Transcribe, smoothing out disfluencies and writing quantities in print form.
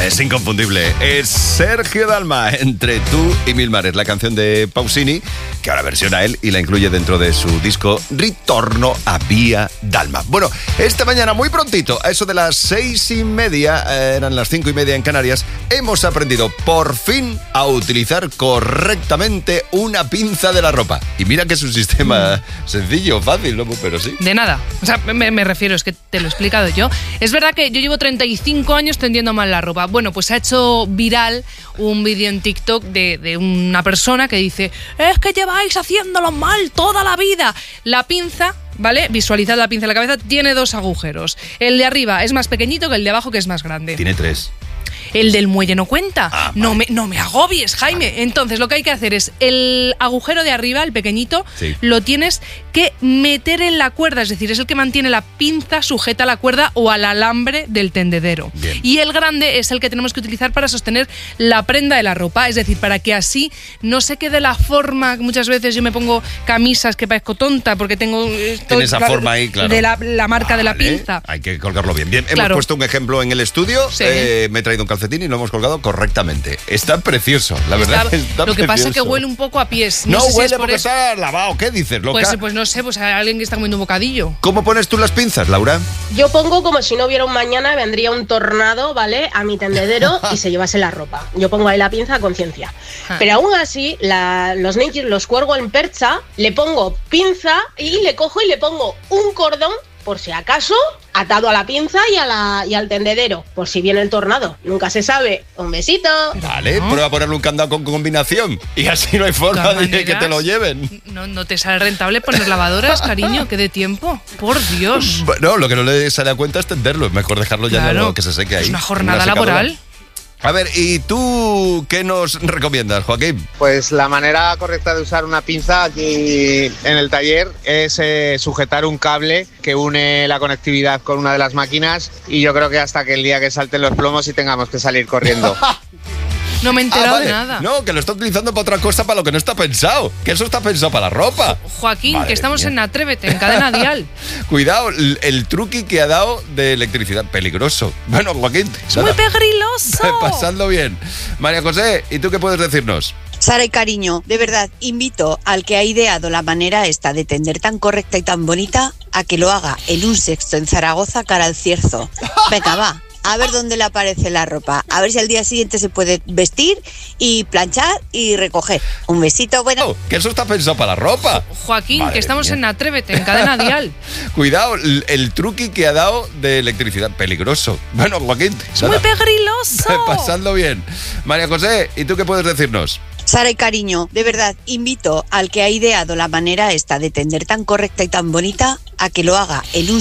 Es inconfundible. Es Sergio Dalma, Entre tú y mil mares, la canción de Pausini, que ahora versiona él y la incluye dentro de su disco Ritorno a Via Dalma. Bueno, esta mañana muy prontito, a eso de las 6:30, eran las 5:30 en Canarias, hemos aprendido por fin a utilizar correctamente una pinza de la ropa. Y mira que es un sistema sencillo, fácil, ¿no? Pero sí. De nada. O sea, me refiero, es que te lo he explicado yo. Es verdad que yo llevo 35 años tendiendo mal la ropa. Bueno, pues se ha hecho viral un vídeo en TikTok de una persona que dice: es que lleváis haciéndolo mal toda la vida. La pinza, ¿vale? Visualizad la pinza en la cabeza, tiene 2 agujeros. El de arriba es más pequeñito que el de abajo, que es más grande. Tiene 3. El del muelle no cuenta. Vale. No me agobies, Jaime. Vale. Entonces, lo que hay que hacer es el agujero de arriba, el pequeñito, sí, lo tienes que meter en la cuerda. Es decir, es el que mantiene la pinza sujeta a la cuerda o al alambre del tendedero. Bien. Y el grande es el que tenemos que utilizar para sostener la prenda de la ropa. Es decir, para que así no se quede la forma. Muchas veces yo me pongo camisas que parezco tonta porque tengo... Tiene esa forma ahí, claro. De la marca de la pinza. Hay que colgarlo bien. Bien, claro. Hemos puesto un ejemplo en el estudio. Sí. Me he traído un calcetín y lo hemos colgado correctamente. Está precioso, la verdad. Está lo que precioso. pasa es que huele un poco a pies. No sé si huele es por porque eso. está lavado. ¿Qué dices, loca? Pues no sé, pues hay alguien que está comiendo un bocadillo. ¿Cómo pones tú las pinzas, Laura? Yo pongo como si no hubiera un mañana, vendría un tornado, ¿vale? A mi tendedero y se llevase la ropa. Yo pongo ahí la pinza a conciencia. Pero aún así, los Nikes los cuelgo en percha, le pongo pinza y le cojo y le pongo un cordón, por si acaso, atado a la pinza y al tendedero, por si viene el tornado. Nunca se sabe. Un besito. Vale, prueba a ponerle un candado con combinación y así no hay forma de que te lo lleven. No te sale rentable poner lavadoras, cariño, que de tiempo. Por Dios. Bueno, lo que no le sale a cuenta es tenderlo. Es mejor dejarlo ya, claro, que se seque ahí. Es una jornada laboral. A ver, ¿y tú qué nos recomiendas, Joaquín? Pues la manera correcta de usar una pinza aquí en el taller es sujetar un cable que une la conectividad con una de las máquinas, y yo creo que hasta que el día que salten los plomos y tengamos que salir corriendo. No me he enterado vale. de nada. No, que lo está utilizando para otra cosa, para lo que no está pensado. Que eso está pensado para la ropa. Joaquín, Madre que estamos mía. en Atrévete, en Cadena Dial. Cuidado, el truqui que ha dado de electricidad. Peligroso. Bueno, Joaquín. Es muy peligroso. Pasando bien. María José, ¿y tú qué puedes decirnos? Sara y cariño, de verdad, invito al que ha ideado la manera esta de tender tan correcta y tan bonita a que lo haga en un sexto en Zaragoza, cara al Cierzo. Venga, va. A ver dónde le aparece la ropa. A ver si al día siguiente se puede vestir y planchar y recoger. Un besito, bueno. Oh, que eso está pensado para la ropa. Joaquín, Madre que estamos mía. en Atrévete, en Cadena Dial. Cuidado, el truqui que ha dado de electricidad. Peligroso. Bueno, Joaquín. Es muy peligroso. Pasando bien. María José, ¿y tú qué puedes decirnos? Sara y cariño, de verdad, invito al que ha ideado la manera esta de tender tan correcta y tan bonita a que lo haga en un